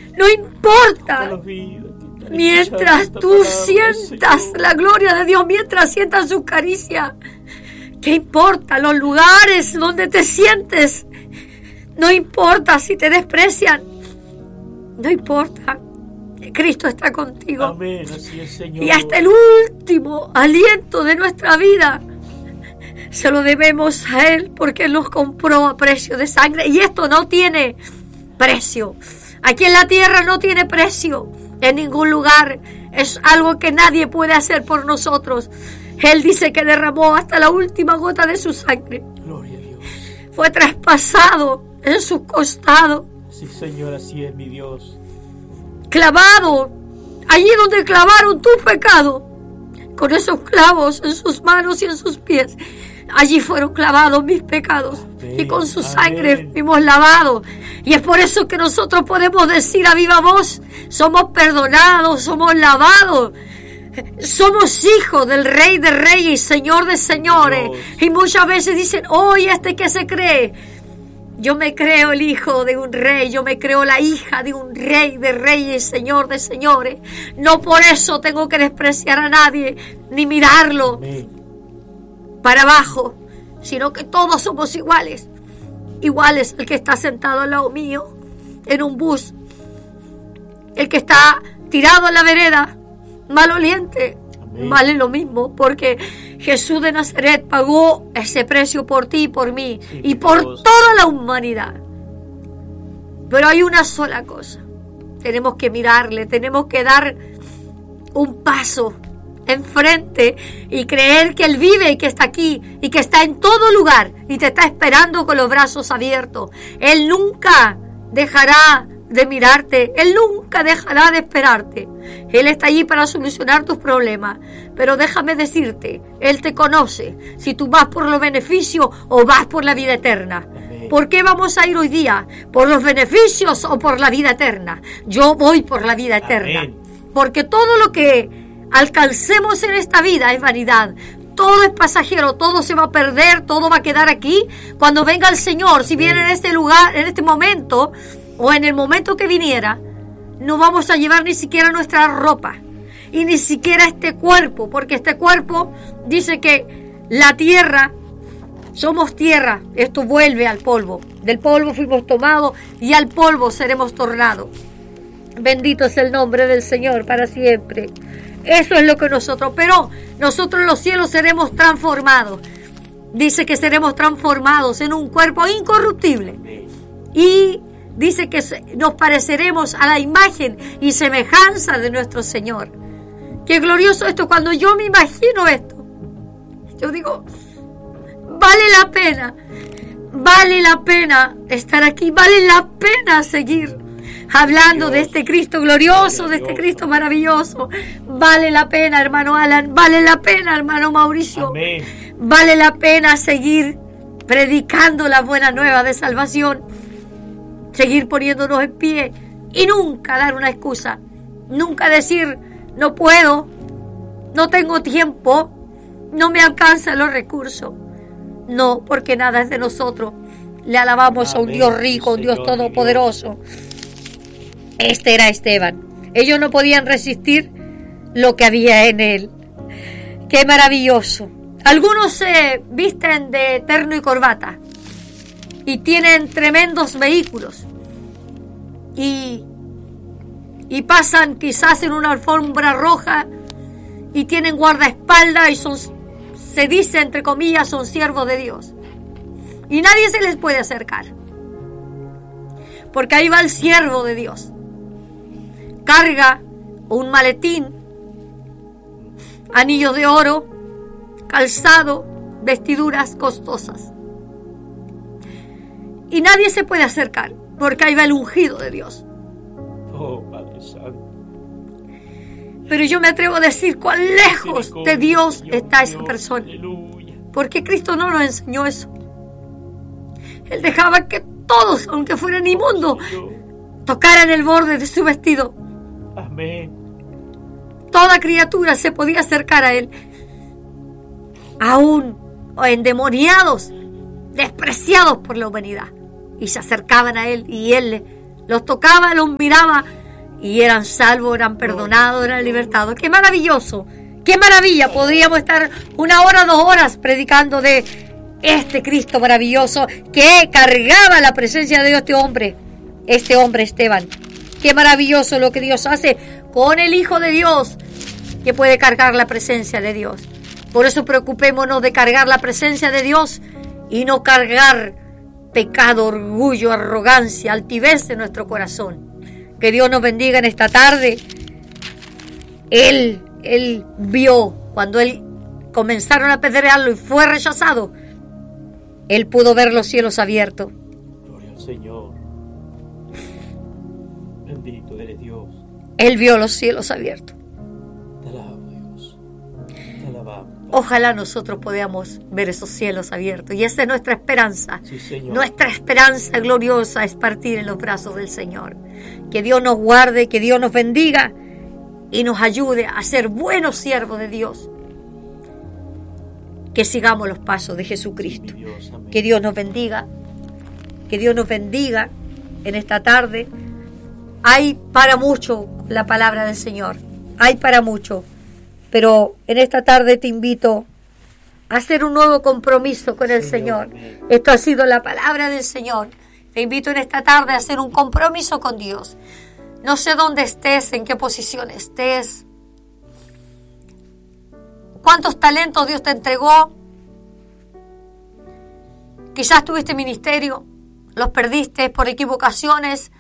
No importa. Mientras tú sientas la gloria de Dios, mientras sientas su caricia, ¿qué importa los lugares donde te sientes? No importa si te desprecian. No importa. Cristo está contigo. Amén, así es, Señor. Y hasta el último aliento de nuestra vida se lo debemos a Él, porque Él nos compró a precio de sangre. Y esto no tiene precio. Aquí en la tierra no tiene precio. En ningún lugar. Es algo que nadie puede hacer por nosotros. Él dice que derramó hasta la última gota de su sangre. Gloria a Dios. Fue traspasado en su costado. Sí, Señor, así es, mi Dios. Clavado, allí donde clavaron tu pecado, con esos clavos en sus manos y en sus pies, allí fueron clavados mis pecados. Amén. Y con su sangre fuimos lavados. Y es por eso que nosotros podemos decir a viva voz: somos perdonados, somos lavados, somos hijos del Rey de Reyes y Señor de Señores. Dios. Y muchas veces dicen: oye, ¿qué se cree? Yo me creo el hijo de un rey, yo me creo la hija de un Rey de Reyes, Señor de Señores. No por eso tengo que despreciar a nadie, ni mirarlo Amén. Para abajo, sino que todos somos iguales. Iguales el que está sentado al lado mío, en un bus, el que está tirado en la vereda, maloliente. Amén. Vale lo mismo, porque Jesús de Nazaret pagó ese precio por ti y por mí, sí, y por Dios. Toda la humanidad. Pero hay una sola cosa: tenemos que mirarle, tenemos que dar un paso enfrente y creer que Él vive y que está aquí y que está en todo lugar y te está esperando con los brazos abiertos. Él nunca dejará de mirarte, Él nunca dejará de esperarte. Él está allí para solucionar tus problemas. Pero déjame decirte, Él te conoce si tú vas por los beneficios o vas por la vida eterna. Amén. ¿Por qué vamos a ir hoy día? ¿Por los beneficios o por la vida eterna? Yo voy por la vida eterna. Amén. Porque todo lo que alcancemos en esta vida es vanidad. Todo es pasajero, todo se va a perder, todo va a quedar aquí. Cuando venga el Señor, si viene en este lugar, en este momento, o en el momento que viniera, no vamos a llevar ni siquiera nuestra ropa y ni siquiera este cuerpo, porque este cuerpo dice que la tierra, somos tierra, esto vuelve al polvo, del polvo fuimos tomados y al polvo seremos tornados. Bendito es el nombre del Señor para siempre. Eso es lo que pero nosotros en los cielos seremos transformados. Dice que seremos transformados en un cuerpo incorruptible y dice que nos pareceremos a la imagen y semejanza de nuestro Señor. Qué glorioso esto. Cuando yo me imagino esto, yo digo, vale la pena estar aquí, vale la pena seguir hablando de este Cristo glorioso, de este Cristo maravilloso. Vale la pena, hermano Alan, vale la pena, hermano Mauricio. Amén. Vale la pena seguir predicando la buena nueva de salvación. Seguir poniéndonos en pie y nunca dar una excusa. Nunca decir, no puedo, no tengo tiempo, no me alcanzan los recursos. No, porque nada es de nosotros. Le alabamos a un Dios rico, un Dios todopoderoso. Este era Esteban. Ellos no podían resistir lo que había en él. ¡Qué maravilloso! Algunos se visten de terno y corbata y tienen tremendos vehículos y pasan quizás en una alfombra roja y tienen guardaespaldas y se dice entre comillas, son siervos de Dios y nadie se les puede acercar porque ahí va el siervo de Dios, carga un maletín, anillos de oro, calzado, vestiduras costosas. Y nadie se puede acercar, porque ahí va el ungido de Dios. Oh, Padre Santo. Pero yo me atrevo a decir cuán lejos de Dios está esa persona. Porque Cristo no nos enseñó eso. Él dejaba que todos, aunque fueran inmundos, tocaran el borde de su vestido. Amén. Toda criatura se podía acercar a Él. Aún endemoniados, despreciados por la humanidad, y se acercaban a Él y Él los tocaba, los miraba y eran salvos, eran perdonados, eran libertados. ¡Qué maravilloso! ¡Qué maravilla! Podríamos estar 1 hora, 2 horas predicando de este Cristo maravilloso que cargaba la presencia de Dios, este hombre Esteban. ¡Qué maravilloso lo que Dios hace con el Hijo de Dios, que puede cargar la presencia de Dios! Por eso preocupémonos de cargar la presencia de Dios y no cargar pecado, orgullo, arrogancia, altivez en nuestro corazón. Que Dios nos bendiga en esta tarde. Él vio cuando comenzaron a apedrearlo y fue rechazado. Él pudo ver los cielos abiertos. Gloria al Señor. Bendito eres Dios. Él vio los cielos abiertos. Te alabo, Dios. Te alabamos. Ojalá nosotros podamos ver esos cielos abiertos. Y esa es nuestra esperanza. Sí, Señor. Nuestra esperanza gloriosa es partir en los brazos del Señor. Que Dios nos guarde, que Dios nos bendiga y nos ayude a ser buenos siervos de Dios. Que sigamos los pasos de Jesucristo. Dios, amén. Que Dios nos bendiga. Que Dios nos bendiga en esta tarde. Hay para mucho la palabra del Señor. Hay para mucho. Pero en esta tarde te invito a hacer un nuevo compromiso con el Señor. Amén. Esto ha sido la palabra del Señor. Te invito en esta tarde a hacer un compromiso con Dios. No sé dónde estés, en qué posición estés, cuántos talentos Dios te entregó. Quizás tuviste ministerio, los perdiste por equivocaciones,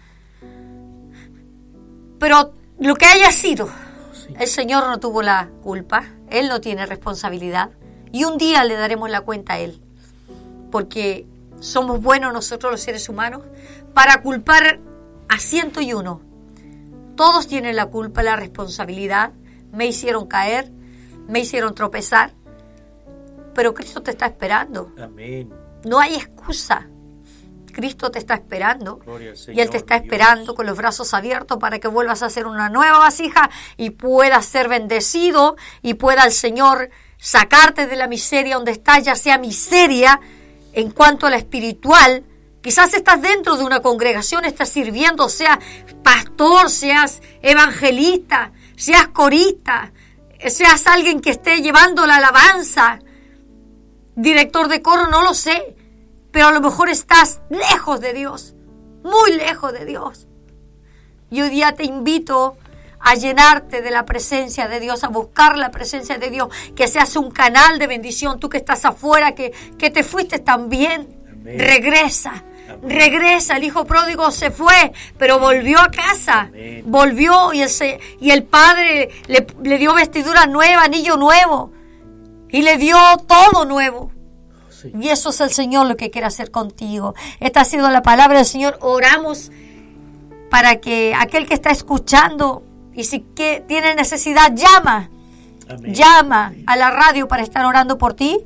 pero lo que haya sido, el Señor no tuvo la culpa, Él no tiene responsabilidad y un día le daremos la cuenta a Él, porque somos buenos nosotros los seres humanos para culpar a 101. Todos tienen la culpa, la responsabilidad. Me hicieron caer, me hicieron tropezar, pero Cristo te está esperando. Amén. No hay excusa. Cristo te está esperando. Gloria al Señor, Y Él te está Dios. esperando con los brazos abiertos para que vuelvas a ser una nueva vasija y puedas ser bendecido y pueda el Señor sacarte de la miseria donde estás, ya sea miseria en cuanto a la espiritual. Quizás estás dentro de una congregación, estás sirviendo, seas pastor, seas evangelista, seas corista, seas alguien que esté llevando la alabanza, director de coro, no lo sé, pero a lo mejor estás lejos de Dios, muy lejos de Dios. Y hoy día te invito a llenarte de la presencia de Dios, a buscar la presencia de Dios, que seas un canal de bendición. Tú que estás afuera, que te fuiste también, Amén. Regresa. Amén. Regresa. El hijo pródigo se fue, pero volvió a casa. Amén. Volvió y el padre le dio vestidura nueva, anillo nuevo, y le dio todo nuevo. Sí. Y eso es el Señor lo que quiere hacer contigo. Esta ha sido la palabra del Señor. Oramos para que aquel que está escuchando y si que tiene necesidad, llama. Amén. Llama Amén. a la radio para estar orando por ti.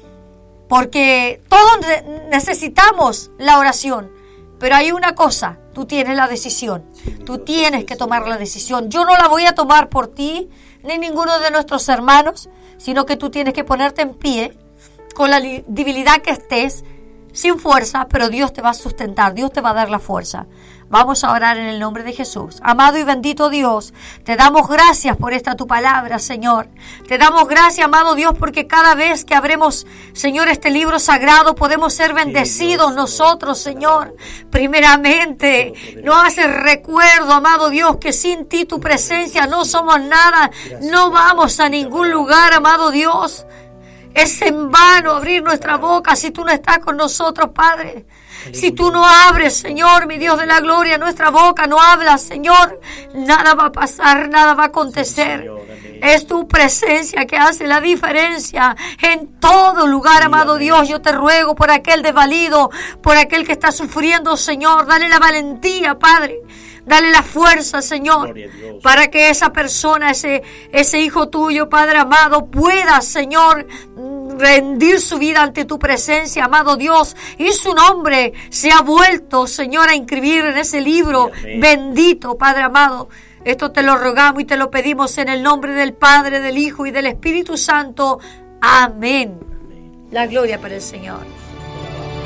Porque todos necesitamos la oración. Pero hay una cosa, tú tienes la decisión. Tú tienes que tomar la decisión. Yo no la voy a tomar por ti, ni ninguno de nuestros hermanos, sino que tú tienes que ponerte en pie con la debilidad que estés, sin fuerza, pero Dios te va a sustentar, Dios te va a dar la fuerza. Vamos a orar en el nombre de Jesús. Amado y bendito Dios, te damos gracias por esta tu palabra, Señor. Te damos gracias, amado Dios, porque cada vez que abremos, Señor, este libro sagrado, podemos ser bendecidos nosotros, Señor. Primeramente, nos hace recuerdo, amado Dios, que sin ti, tu presencia, no somos nada. No vamos a ningún lugar, amado Dios. Es en vano abrir nuestra boca si tú no estás con nosotros, Padre. Si tú no abres, Señor, mi Dios de la gloria, nuestra boca, no hablas, Señor, nada va a pasar, nada va a acontecer. Señor, amén. Es tu presencia que hace la diferencia en todo lugar, amado amén. Dios. Yo te ruego por aquel desvalido, por aquel que está sufriendo, Señor, dale la valentía, Padre. Dale la fuerza, Señor, Gloria a Dios. para que esa persona, ese hijo tuyo, Padre amado, pueda, Señor, rendir su vida ante tu presencia, amado Dios, y su nombre se ha vuelto, Señor, a inscribir en ese libro. Amén. Bendito, Padre amado. Esto te lo rogamos y te lo pedimos en el nombre del Padre, del Hijo y del Espíritu Santo. Amén. La gloria para el Señor.